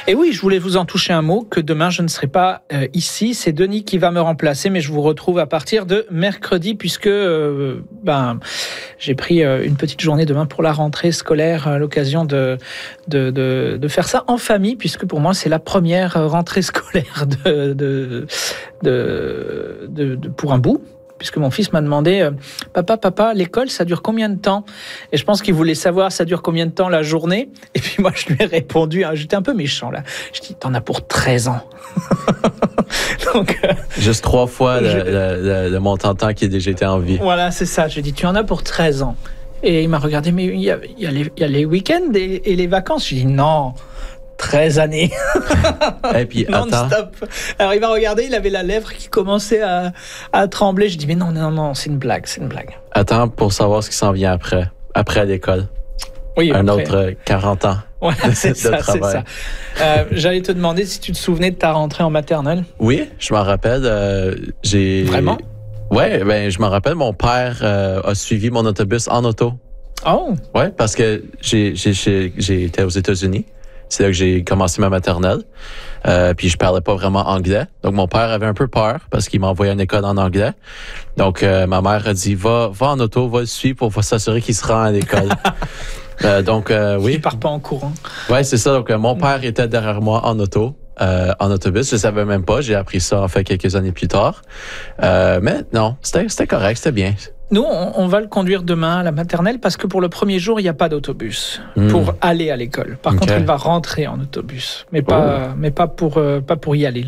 Et oui, je voulais vous en toucher un mot, que demain je ne serai pas ici. C'est Denis qui va me remplacer, mais je vous retrouve à partir de mercredi, puisque j'ai pris une petite journée demain pour la rentrée scolaire, à l'occasion de faire ça en famille, puisque pour moi c'est la première rentrée scolaire pour un bout. Puisque mon fils m'a demandé « Papa, l'école, ça dure combien de temps ?» Et je pense qu'il voulait savoir ça dure combien de temps la journée. Et puis moi, je lui ai répondu, j'étais un peu méchant là, je dis « T'en as pour 13 ans. » Donc, juste 3 fois le montant de temps qui a déjà été en vie. Voilà, c'est ça. J'ai dit « Tu en as pour 13 ans. » Et il m'a regardé « Mais il y a les week-ends et les vacances. » J'ai dit « Non. » 13 années. Et puis, non-stop. Alors, il m'a regardé, il avait la lèvre qui commençait à trembler. Je dis, mais non, c'est une blague. Attends pour savoir ce qui s'en vient après l'école. Oui, un autre 40 ans. Voilà, c'est ça. J'allais te demander si tu te souvenais de ta rentrée en maternelle. Oui, je m'en rappelle. Vraiment? Oui, je m'en rappelle. Mon père a suivi mon autobus en auto. Oh! Oui, parce que j'ai été aux États-Unis. C'est là que j'ai commencé ma maternelle. Puis je parlais pas vraiment anglais. Donc mon père avait un peu peur parce qu'il m'a envoyé à une école en anglais. Donc ma mère a dit va en auto, va le suivre pour s'assurer qu'il se rend à l'école. Oui. Il part pas en courant. Ouais, c'est ça. Donc mon père était derrière moi en auto. En autobus, je savais même pas. J'ai appris ça en fait quelques années plus tard. Mais non, c'était correct, c'était bien. Nous, on va le conduire demain à la maternelle parce que pour le premier jour, il n'y a pas d'autobus pour aller à l'école. Par contre, il va rentrer en autobus, mais pas pour y aller.